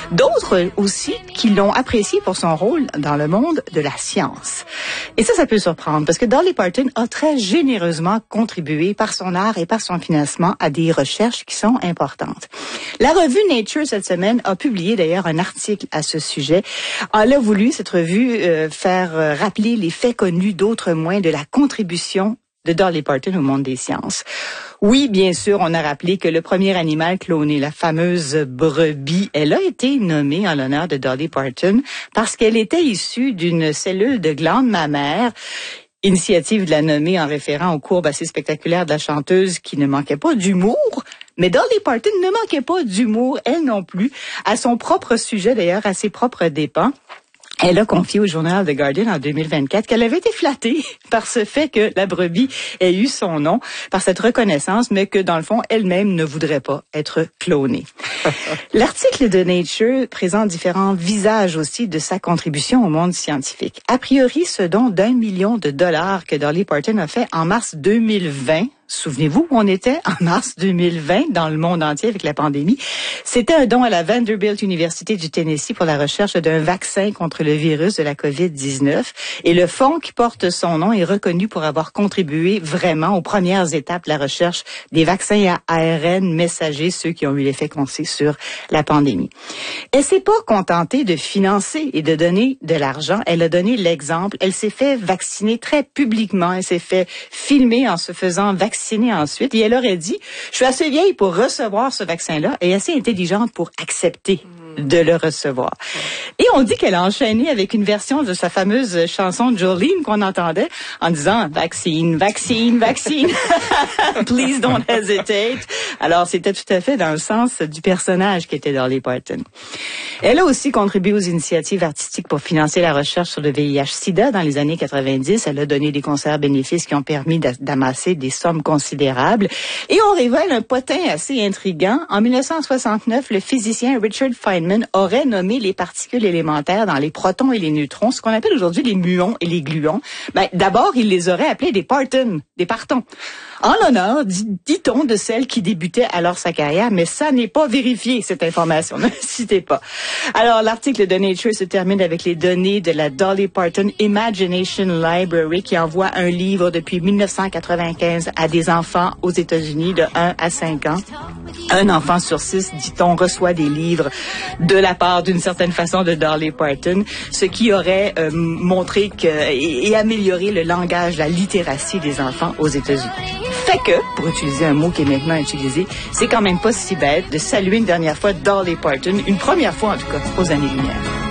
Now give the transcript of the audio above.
D'autres aussi qui l'ont apprécié pour son rôle dans le monde de la science. Et ça peut surprendre parce que Dolly Parton a très généreusement contribué par son art et par son financement à des recherches qui sont importantes. La revue Nature cette semaine a publié d'ailleurs un article à ce sujet. Elle a voulu, cette revue, faire rappeler les faits connus d'autres moins de la contribution de Dolly Parton au monde des sciences. Oui, bien sûr, on a rappelé que le premier animal cloné, la fameuse brebis, elle a été nommée en l'honneur de Dolly Parton parce qu'elle était issue d'une cellule de glande mammaire. Initiative de la nommer en référant aux courbes assez spectaculaires de la chanteuse qui ne manquait pas d'humour. Mais Dolly Parton ne manquait pas d'humour, elle non plus, à son propre sujet d'ailleurs, à ses propres dépens. Elle a confié au journal The Guardian en 2024 qu'elle avait été flattée par ce fait que la brebis ait eu son nom, par cette reconnaissance, mais que dans le fond, elle-même ne voudrait pas être clonée. L'article de Nature présente différents visages aussi de sa contribution au monde scientifique. A priori, ce don d'1 million de dollars que Dolly Parton a fait en mars 2020, souvenez-vous, on était en mars 2020 dans le monde entier avec la pandémie. C'était un don à la Vanderbilt University du Tennessee pour la recherche d'un vaccin contre le virus de la COVID-19. Et le fonds qui porte son nom est reconnu pour avoir contribué vraiment aux premières étapes de la recherche des vaccins à ARN messagers, ceux qui ont eu l'effet qu'on sait sur la pandémie. Elle s'est pas contentée de financer et de donner de l'argent. Elle a donné l'exemple. Elle s'est fait vacciner très publiquement. Elle s'est fait filmer en se faisant vacciner ensuite, et elle aurait dit, je suis assez vieille pour recevoir ce vaccin-là et assez intelligente pour accepter de le recevoir. Et on dit qu'elle a enchaîné avec une version de sa fameuse chanson Jolene qu'on entendait en disant vaccine, vaccine, vaccine. Please don't hesitate. Alors, c'était tout à fait dans le sens du personnage qui était Dolly Parton. Elle a aussi contribué aux initiatives artistiques pour financer la recherche sur le VIH-Sida dans les années 90. Elle a donné des concerts bénéfices qui ont permis d'amasser des sommes considérables. Et on révèle un potin assez intriguant. En 1969, le physicien Richard Feynman aurait nommé les particules élémentaires dans les protons et les neutrons, ce qu'on appelle aujourd'hui les muons et les gluons. D'abord, il les aurait appelés des partons, des partons. En l'honneur, dit-on, de celle qui débutait alors sa carrière, mais ça n'est pas vérifié, cette information. Ne le citez pas. Alors, l'article de Nature se termine avec les données de la Dolly Parton Imagination Library qui envoie un livre depuis 1995 à des enfants aux États-Unis de 1 à 5 ans. Un enfant sur 6, dit-on, reçoit des livres de la part d'une certaine façon de Dolly Parton, ce qui aurait montré et amélioré le langage, la littératie des enfants aux États-Unis. Fait que, pour utiliser un mot qui est maintenant utilisé, c'est quand même pas si bête de saluer une dernière fois Dolly Parton, une première fois en tout cas, aux années-lumière.